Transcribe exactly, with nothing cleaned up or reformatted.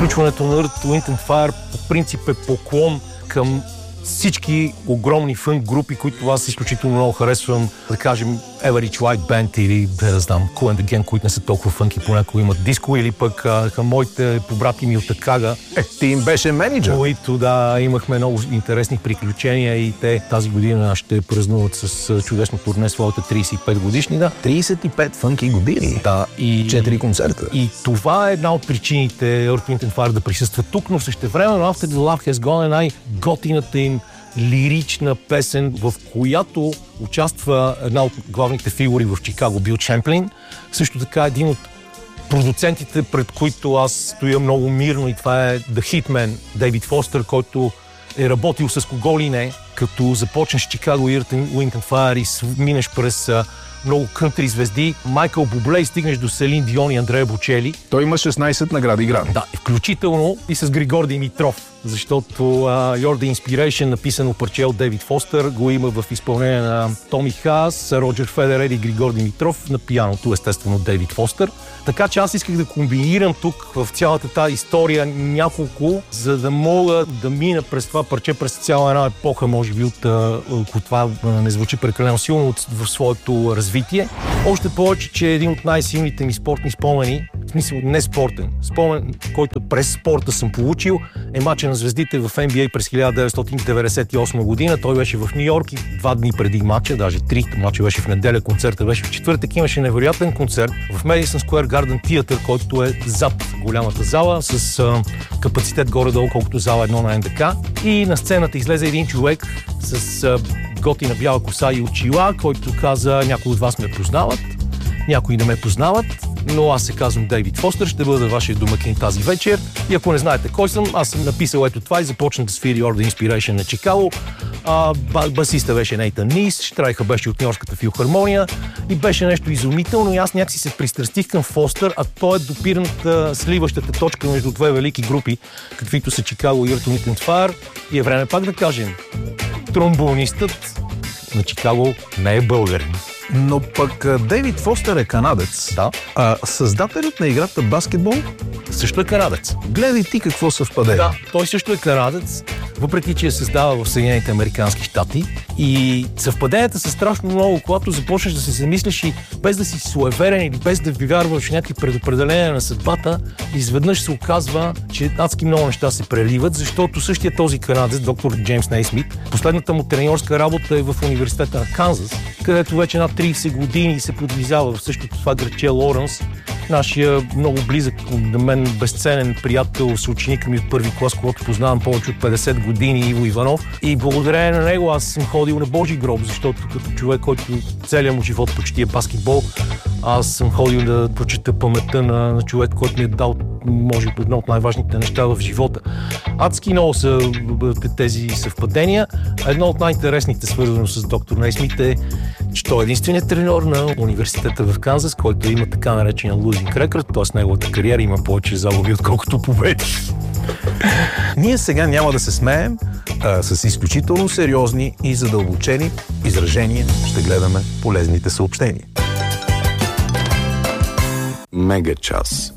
Включването на Earth, Wind and Fire по принцип е поклон към всички огромни фънк групи, които аз изключително много харесвам, да кажем Average White Band или да знам Kool and the Gang, които не са толкова фънки, понякога имат диско, или пък а, към моите побратими от Акага. Е, ти им беше менеджер. Които, да, имахме много интересни приключения и те тази година ще празнуват с чудесно турне своята трийсет и пет годишнина. трийсет и пет фънки години. Да, и четири концерта. И това е една от причините Earth, Wind and Fire да присъстват тук, но същевременно After the Love Has Gone е най-готината им лирична песен, в която участва една от главните фигури в Чикаго, Бил Чемплин. Също така един от продуцентите, пред които аз стоя много мирно, и това е The Hitman, Дейвид Фостер, който е работил с кого ли не, като започнеш Чикаго, Earth, Wind and Fire и минеш през много кънтри звезди, Майкъл Бубле, и стигнеш до Селин Дион и Андрея Бочели. Той има шестнайсет награди Грами. Да, включително и с Григор Димитров, защото uh, You're the Inspiration, написано парче от Дейвид Фостер, го има в изпълнение на Томи Хаас, Роджер Федерер и Григор Димитров, на пианото естествено Дейвид Фостер. Така че аз исках да комбинирам тук в цялата тази история няколко, за да мога да мина през това парче, през цяла една епоха, може би, от ако това не звучи прекалено силно в своето развитие. Още повече, че един от най-силните ми спортни спомени, в смисъл не спортен, спомен, който през спорта съм получил, е мача на звездите в Н Б А през хиляда деветстотин деветдесет и осма година. Той беше в Ню Йорк и два дни преди мача, даже три, мача беше в неделя, концерта беше в четвъртък. Имаше невероятен концерт в Madison Square Garden Theater, който е зад голямата зала, с а, капацитет горе-долу, колкото зала едно на Н Д К. И на сцената излезе един човек с а, готина бяла коса и очила, който каза: някои от вас ме познават, някои не ме познават, но аз се казвам Дейвид Фостер, ще бъда вашия домакин тази вечер. И ако не знаете кой съм, аз съм написал ето това и започна да свири You're the Inspiration на Чикаго. А, басиста беше Нейтан Нис, Штрайха беше от Нью-Йоркската филхармония и беше нещо изумително, и аз някакси се пристрастих към Фостер, а той е допирната, сливащата точка между две велики групи, каквито са Чикаго и Earth, Wind and Fire. И е време пак да кажем, тромбонистът на Чикаго не е българин. Но пък Дейвид Фостер е канадец. Да. А създателят на играта баскетбол също е канадец. Гледай ти какво съвпадение. Да, той също е канадец, въпреки че е създава в Съединените американски щати. И съвпаденията са страшно много, когато започнеш да се замислиш и без да си суеверен или без да вярваш в някакви предопределения на съдбата, изведнъж се оказва, че адски много неща се преливат, защото същия този канадец, доктор Джеймс Нейсмит, последната му треньорска работа е в университета на Канзас, където вече над трийсет години се подвизава в същото това градче Лоренс. Нашия много близък на мен безценен приятел, съученик ми от първи клас, когато познавам повече от петдесет години, Иво Иванов. И благодарение на него аз съм ходил на Божи гроб, защото като човек, който целият му живот почти е баскетбол, аз съм ходил да прочета паметта на, на човек, който ми е дал, може би, едно от най-важните неща в живота. Адски много са тези съвпадения. Едно от най-интересните, свързано с доктор Нейсмит, е, че той е единственият треньор на университета в Канзас, който има така наречения losing record, т.е. неговата кариера има повече загуби, отколкото победи. Ние сега няма да се смеем, а с изключително сериозни и задълбочени изражения ще гледаме полезните съобщения. Мега час.